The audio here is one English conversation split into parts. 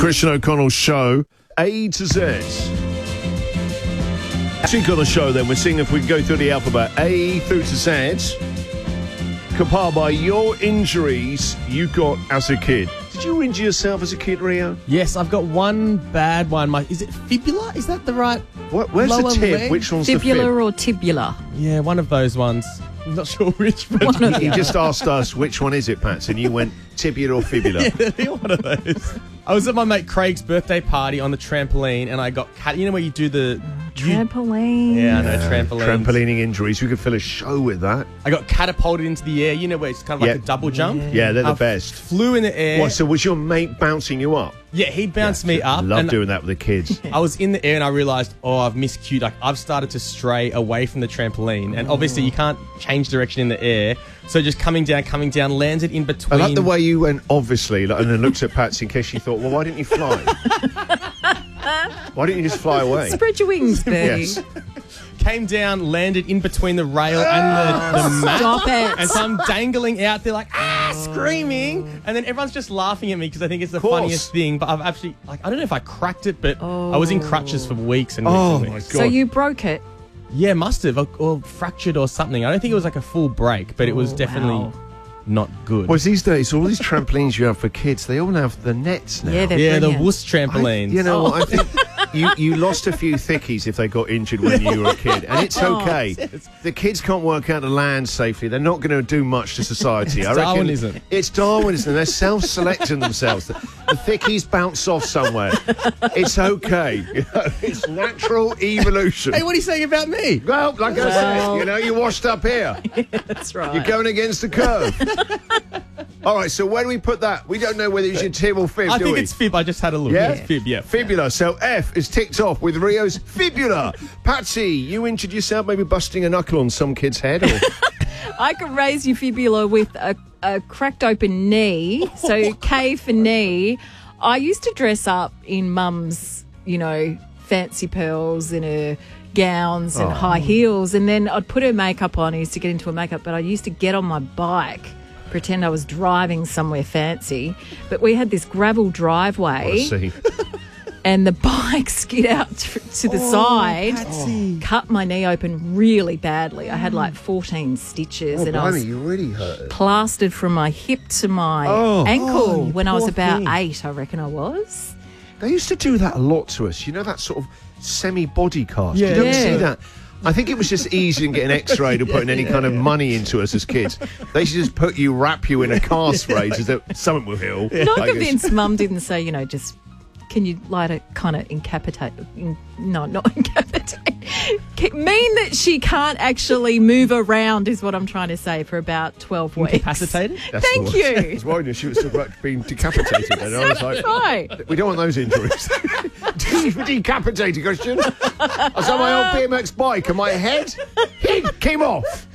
Christian O'Connell Show, A to Z. This week on the show, then, we're seeing if we can go through the alphabet A through to Z, compiled by your injuries you got as a kid. Did you injure yourself as a kid, Rio? Yes, I've got one bad one. Is it fibula? Is that the right? Where's the tib? leg? Which one's the Fibula fib? or tibula? Yeah, one of those ones. I'm not sure which. But One of He the just asked us, which one is it, Pats? And you went tibia or fibula. yeah, one of those. I was at my mate Craig's birthday party on the trampoline, and I got you know where you do the trampoline. Yeah, I know, trampoline. Trampolining injuries. We could fill a show with that. I got catapulted into the air. You know where it's kind of like a double jump. Yeah, they're the I best. Flew in the air. What, so was your mate bouncing you up? Yeah, he bounced me up. Love and doing that with the kids. I was in the air and I realised, I've miscued. Like, I've started to stray away from the trampoline. And obviously you can't change direction in the air. So just coming down, landed in between. I like the way you went, obviously, and then looked at Patsy in case she thought, well, why didn't you fly? Why didn't you just fly away? Spread your wings, Bertie. Yes. Came down, landed in between the rail and the mat. Stop it. And so I'm dangling out there like, screaming. And then everyone's just laughing at me because I think it's the funniest thing. But I've actually, I don't know if I cracked it, but I was in crutches for weeks and weeks and weeks. My God. So you broke it. Yeah, must have. Or fractured or something. I don't think it was like a full break, but it was definitely not good. Well, these days, all these trampolines you have for kids, they all have the nets now. Yeah, they're the brilliant. wuss trampolines. You know what? I think you lost a few thickies if they got injured when you were a kid, and it's okay. The kids can't work out to land safely. They're not going to do much to society. I reckon Darwinism. It's Darwinism. They're self-selecting themselves. The thickies bounce off somewhere. It's okay. You know, it's natural evolution. Hey, what are you saying about me? Well, like I said, you're washed up here. That's right. You're going against the curve. All right, so where do we put that? We don't know whether it's your tib or fib, I do think we? it's fib. I just had a look. Yeah? It's fib, yeah. Fibula. So F is ticked off with Rio's fibula. Patsy, you injured yourself maybe busting a knuckle on some kid's head? Or... I could raise your fibula with a cracked open knee. So K for knee. I used to dress up in Mum's, fancy pearls in her gowns and high heels. And then I'd put her makeup on. I used to get into her makeup. But I used to get on my bike, pretend I was driving somewhere fancy. But we had this gravel driveway. see. And the bike skid out to the side, cut my knee open really badly. I had like 14 stitches and I was you really hurt. plastered from my hip to my ankle when I was about 8, I reckon I was. They used to do that a lot to us. You know, that sort of semi-body cast. Yeah. You don't Yeah. see that. I think it was just easy in getting x-rayed or putting any kind of money into us as kids. They should just wrap you in a cast raise as though something will heal. Not I guess. convinced Mum didn't say, just... Can you kind of incapacitate? No, not incapacitate. Mean that she can't actually move around is what I'm trying to say for about 12 weeks. Incapacitated? Thank you. I was worried if she was about being decapitated. And I was like, Right. we don't want those injuries. Decapitated, Christian. I was on my old BMX bike and my head came off.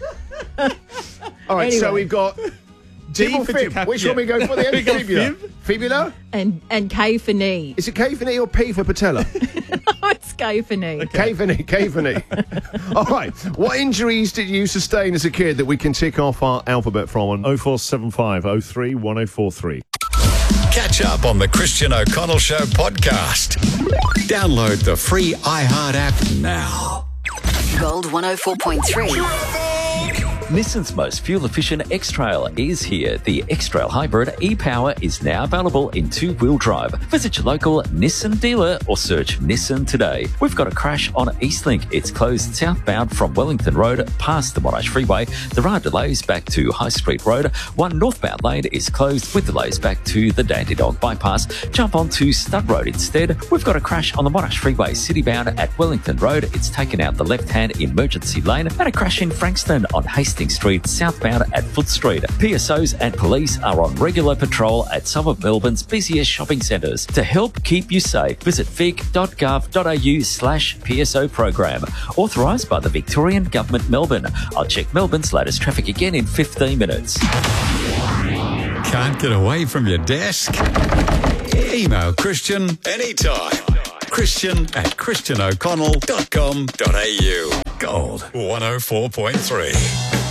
All right, so Anyway. we've got... Tib or for fib? decap- Which yeah. one we go for the We end? go Fibula. fib. Fibula? And K for knee. Is it K for knee or P for patella? Oh, it's K for knee. K for knee, K for knee. All right. What injuries did you sustain as a kid that we can tick off our alphabet from on 0475 03 1043? Catch up on the Christian O'Connell Show podcast. Download the free iHeart app now. Gold 104.3. Nissan's most fuel-efficient X-Trail is here. The X-Trail Hybrid e-Power is now available in two-wheel drive. Visit your local Nissan dealer or search Nissan today. We've got a crash on Eastlink. It's closed southbound from Wellington Road past the Monash Freeway. There are delays back to High Street Road. One northbound lane is closed with delays back to the Dandenong Bypass. Jump onto Stud Road instead. We've got a crash on the Monash Freeway citybound at Wellington Road. It's taken out the left-hand emergency lane. And a crash in Frankston on Hastings Street southbound at Foot Street. PSOs and police are on regular patrol at some of Melbourne's busiest shopping centres. To help keep you safe, visit vic.gov.au/PSO program. Authorised by the Victorian Government, Melbourne. I'll check Melbourne's latest traffic again in 15 minutes. Can't get away from your desk? Email Christian anytime. Christian@christianoconnell.com.au. Gold 104.3.